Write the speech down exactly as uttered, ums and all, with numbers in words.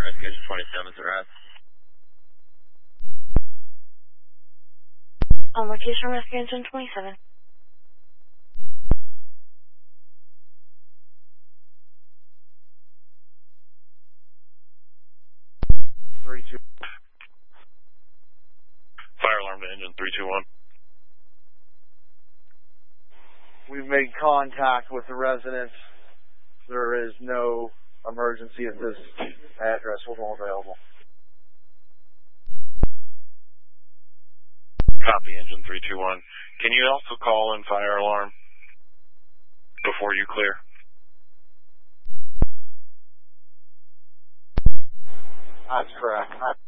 Investigation twenty-seven, sir. On location, Investigation twenty-seven. three two. Fire alarm to engine three two one. We've made contact with the residents. There is no emergency at this address. Hold on, available. Copy, engine three two one. Can you also call in fire alarm before you clear? That's correct.